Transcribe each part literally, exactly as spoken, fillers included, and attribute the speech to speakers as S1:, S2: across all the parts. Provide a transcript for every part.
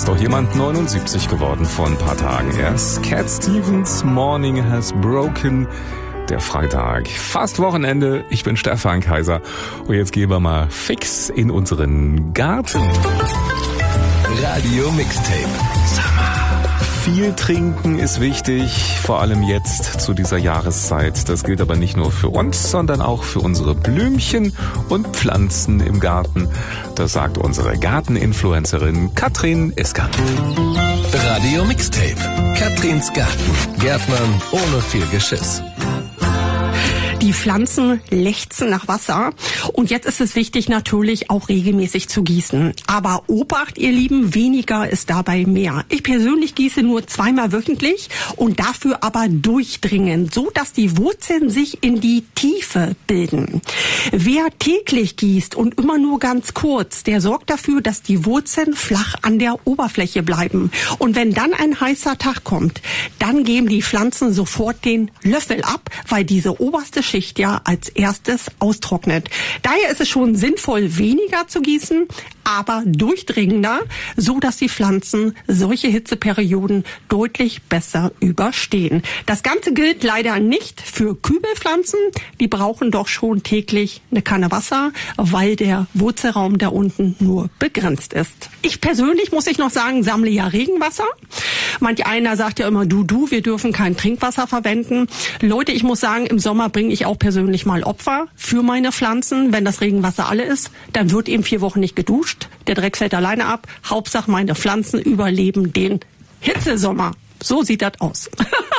S1: doch jemand neunundsiebzig geworden vor ein paar Tagen erst. Cat Stevens, Morning Has Broken. Der Freitag, fast Wochenende. Ich bin Stefan Kaiser und jetzt gehen wir mal fix in unseren Garten.
S2: Radio Mixtape. Summer.
S1: Viel trinken ist wichtig, vor allem jetzt zu dieser Jahreszeit. Das gilt aber nicht nur für uns, sondern auch für unsere Blümchen und Pflanzen im Garten. Das sagt unsere Garteninfluencerin Katrin Iskert.
S2: Radio Mixtape. Katrins Garten. Gärtnern ohne viel Geschiss.
S3: Die Pflanzen lechzen nach Wasser und jetzt ist es wichtig, natürlich auch regelmäßig zu gießen. Aber Obacht, ihr Lieben, weniger ist dabei mehr. Ich persönlich gieße nur zweimal wöchentlich und dafür aber durchdringend, so dass die Wurzeln sich in die Tiefe bilden. Wer täglich gießt und immer nur ganz kurz, der sorgt dafür, dass die Wurzeln flach an der Oberfläche bleiben. Und wenn dann ein heißer Tag kommt, dann geben die Pflanzen sofort den Löffel ab, weil diese oberste Schicht ja als erstes austrocknet. Daher ist es schon sinnvoll, weniger zu gießen, aber durchdringender, so dass die Pflanzen solche Hitzeperioden deutlich besser überstehen. Das Ganze gilt leider nicht für Kübelpflanzen. Die brauchen doch schon täglich eine Kanne Wasser, weil der Wurzelraum da unten nur begrenzt ist. Ich persönlich, muss ich noch sagen, sammle ja Regenwasser. Manch einer sagt ja immer, du, du, wir dürfen kein Trinkwasser verwenden. Leute, ich muss sagen, im Sommer bringe ich auch persönlich mal Opfer für meine Pflanzen. Wenn das Regenwasser alle ist, dann wird eben vier Wochen nicht geduscht. Der Dreck fällt alleine ab. Hauptsache, meine Pflanzen überleben den Hitzesommer. So sieht das aus.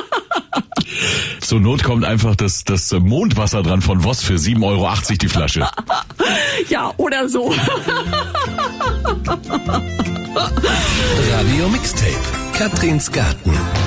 S4: Zur Not kommt einfach das, das Mondwasser dran von Voss für sieben Euro achtzig die Flasche.
S3: Ja, oder so.
S2: Radio Mixtape. Katrins Garten.